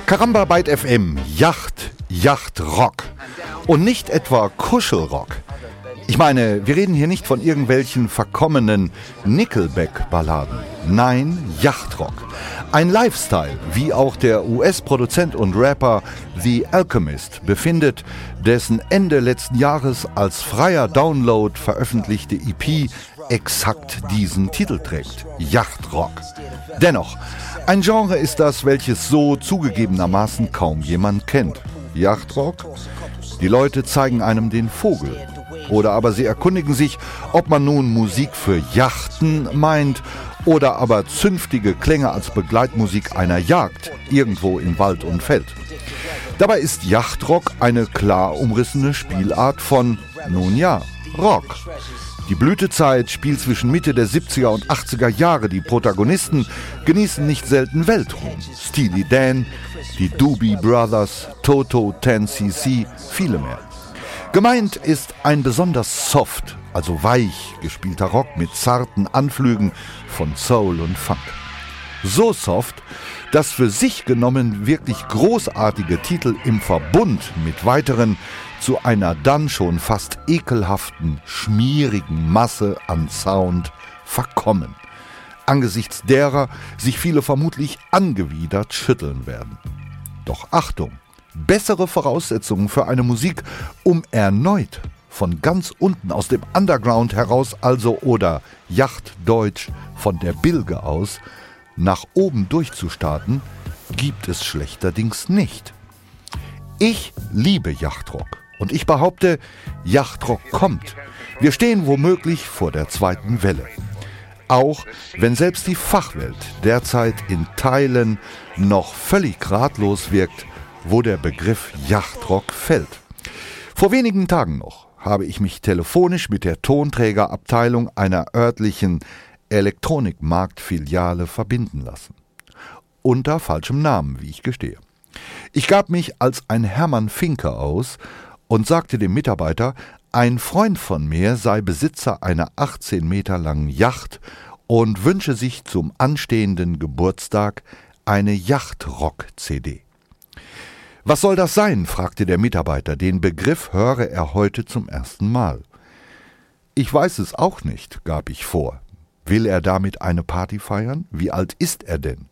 Caramba Byte FM, Yacht Rock und nicht etwa Kuschelrock. Ich meine, wir reden hier nicht von irgendwelchen verkommenen Nickelback-Balladen. Nein, Yachtrock. Ein Lifestyle, wie auch der US-Produzent und Rapper The Alchemist befindet, dessen Ende letzten Jahres als freier Download veröffentlichte EP exakt diesen Titel trägt: Yachtrock. Dennoch, ein Genre ist das, welches so zugegebenermaßen kaum jemand kennt. Yachtrock? Die Leute zeigen einem den Vogel. Oder aber sie erkundigen sich, ob man nun Musik für Yachten meint oder aber zünftige Klänge als Begleitmusik einer Jagd irgendwo im Wald und Feld. Dabei ist Yachtrock eine klar umrissene Spielart von, nun ja, Rock. Die Blütezeit spielt zwischen Mitte der 70er und 80er Jahre. Die Protagonisten genießen nicht selten Weltruhm. Steely Dan, die Doobie Brothers, Toto, 10cc, viele mehr. Gemeint ist ein besonders soft, also weich gespielter Rock mit zarten Anflügen von Soul und Funk. So soft, dass für sich genommen wirklich großartige Titel im Verbund mit weiteren zu einer dann schon fast ekelhaften, schmierigen Masse an Sound verkommen, angesichts derer sich viele vermutlich angewidert schütteln werden. Doch Achtung! Bessere Voraussetzungen für eine Musik, um erneut von ganz unten aus dem Underground heraus oder Yachtdeutsch von der Bilge aus nach oben durchzustarten, gibt es schlechterdings nicht. Ich liebe Yachtrock und ich behaupte, Yachtrock kommt. Wir stehen womöglich vor der zweiten Welle. Auch wenn selbst die Fachwelt derzeit in Teilen noch völlig ratlos wirkt, wo der Begriff Yachtrock fällt. Vor wenigen Tagen noch habe ich mich telefonisch mit der Tonträgerabteilung einer örtlichen Elektronikmarktfiliale verbinden lassen. Unter falschem Namen, wie ich gestehe. Ich gab mich als ein Hermann Finke aus und sagte dem Mitarbeiter, ein Freund von mir sei Besitzer einer 18 Meter langen Yacht und wünsche sich zum anstehenden Geburtstag eine Yachtrock-CD. »Was soll das sein?« fragte der Mitarbeiter. Den Begriff höre er heute zum ersten Mal. »Ich weiß es auch nicht«, gab ich vor. »Will er damit eine Party feiern? Wie alt ist er denn?«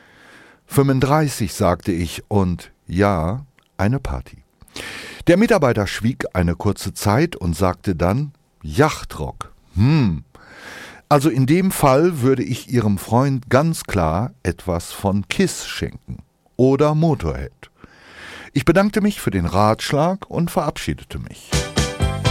35, sagte ich, und ja, eine Party. Der Mitarbeiter schwieg eine kurze Zeit und sagte dann, Yachtrock. Also in dem Fall würde ich Ihrem Freund ganz klar etwas von Kiss schenken oder Motorhead. Ich bedankte mich für den Ratschlag und verabschiedete mich.